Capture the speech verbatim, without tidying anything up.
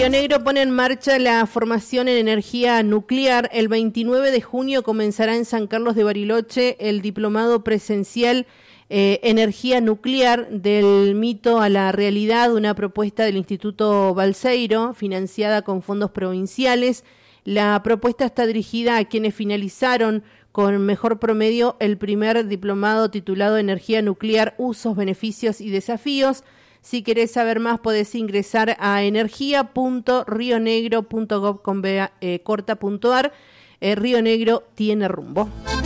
Río Negro pone en marcha la formación en energía nuclear. El veintinueve de junio comenzará en San Carlos de Bariloche el diplomado presencial eh, Energía Nuclear, del mito a la realidad, una propuesta del Instituto Balseiro, financiada con fondos provinciales. La propuesta está dirigida a quienes finalizaron con mejor promedio el primer diplomado titulado Energía Nuclear, Usos, Beneficios y Desafíos. Si querés saber más, podés ingresar a energía punto rionegro punto gov punto ar. Eh, Río Negro tiene rumbo.